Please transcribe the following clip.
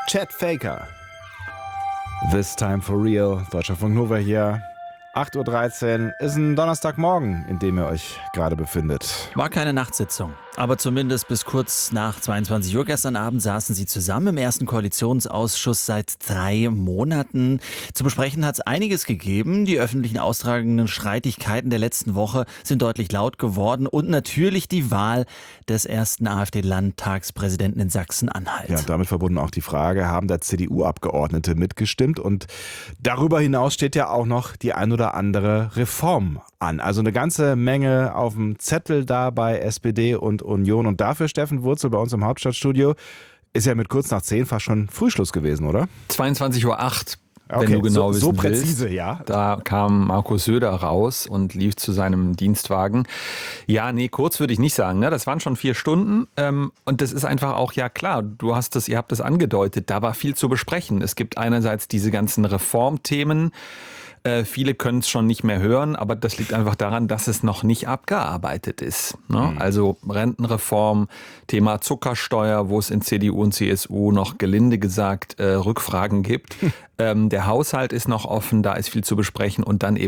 Chet Faker. This Time for Real. Deutschlandfunk Nova hier. 8.13 Uhr ist ein Donnerstagmorgen, in dem ihr euch gerade befindet. War keine Nachtsitzung, aber zumindest bis kurz nach 22 Uhr gestern Abend saßen sie zusammen im ersten Koalitionsausschuss seit 3 Monaten. Zu besprechen hat es einiges gegeben. Die öffentlichen austragenden Streitigkeiten der letzten Woche sind deutlich laut geworden und natürlich die Wahl des ersten AfD-Landtagspräsidenten in Sachsen-Anhalt. Ja, und damit verbunden auch die Frage, haben da CDU-Abgeordnete mitgestimmt? Und darüber hinaus steht ja auch noch die ein oder andere Reform an. Also eine ganze Menge auf dem Zettel da bei SPD und Union. Und dafür, Steffen Wurzel, bei uns im Hauptstadtstudio, ist ja mit kurz nach 10 fast schon Frühschluss gewesen, oder? 22.08 Uhr. Okay, wenn du genau so wissen präzise, willst. ja. Da kam Markus Söder raus und lief zu seinem Dienstwagen. Ja, nee, kurz würde ich nicht sagen. Ne? Das waren schon 4 Stunden. Und das ist einfach auch, ja klar, ihr habt das angedeutet, da war viel zu besprechen. Es gibt einerseits diese ganzen Reformthemen. Viele können es schon nicht mehr hören, aber das liegt einfach daran, dass es noch nicht abgearbeitet ist. Ne? Also Rentenreform, Thema Zuckersteuer, wo es in CDU und CSU noch gelinde gesagt Rückfragen gibt. Der Haushalt ist noch offen, da ist viel zu besprechen und dann eben